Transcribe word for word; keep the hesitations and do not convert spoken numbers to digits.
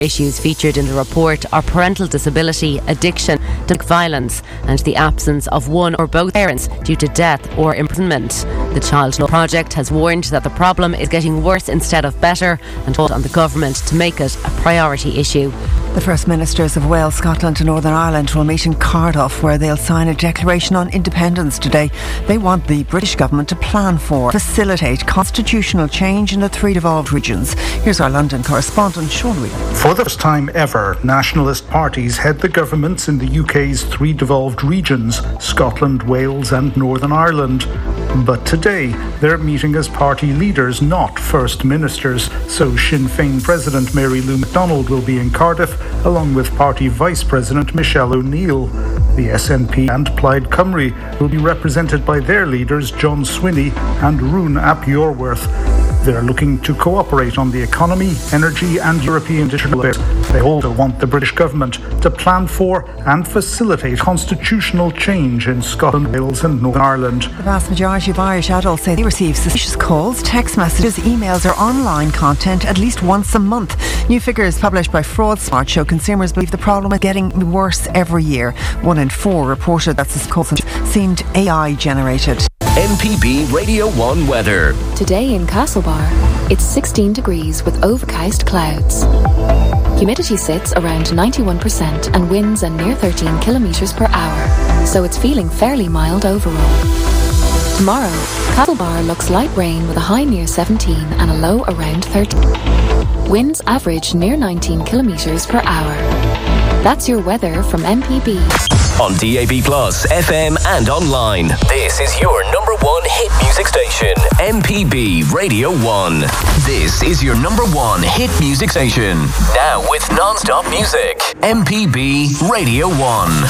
Issues featured in the report are parental disability, addiction, domestic violence, and the absence of one or both parents due to death or imprisonment. The Child Law Project has warned that the problem is getting worse instead of better and called on the government to make it a priority issue. The First Ministers of Wales, Scotland and Northern Ireland will meet in Cardiff, where they'll sign a declaration on independence today. They want the British government to plan for, facilitate constitutional change in the three devolved regions. Here's our London correspondent, Sean Whelan. For the first time ever, nationalist parties head the governments in the U K's three devolved regions, Scotland, Wales and Northern Ireland. But today, they're meeting as party leaders, not First Ministers. So Sinn Féin President Mary Lou McDonald will be in Cardiff, along with Party Vice President Michelle O'Neill. The S N P and Plaid Cymru will be represented by their leaders John Swinney and Rune ap Iorwerth. They're looking to cooperate on the economy, energy and European digital affairs. They also want the British government to plan for and facilitate constitutional change in Scotland, Wales and Northern Ireland. The vast majority of Irish adults say they receive suspicious calls, text messages, emails or online content at least once a month. New figures published by FraudSmart show consumers believe the problem is getting worse every year. One in four reported that such calls seemed A I generated. M P B Radio one weather. Today in Castlebar, it's sixteen degrees with overcast clouds. Humidity sits around ninety-one percent and winds are near thirteen kilometres per hour, so it's feeling fairly mild overall. Tomorrow, Castlebar looks light rain with a high near seventeen and a low around thirteen. Winds average near nineteen kilometres per hour. That's your weather from M P B. On D A B Plus, F M and online. This is your number one hit music station, M P B Radio one. This is your number one hit music station. Now with non-stop music, M P B Radio one.